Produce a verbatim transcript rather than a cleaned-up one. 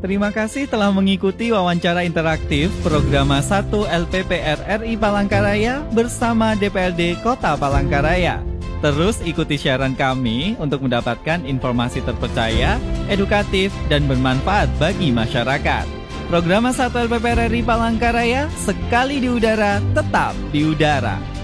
Terima kasih telah mengikuti wawancara interaktif program satu L P P R R I Palangkaraya bersama D P R D Kota Palangkaraya. Terus ikuti siaran kami untuk mendapatkan informasi terpercaya, edukatif, dan bermanfaat bagi masyarakat. Program satu L P P R R I Palangkaraya, sekali di udara, tetap di udara.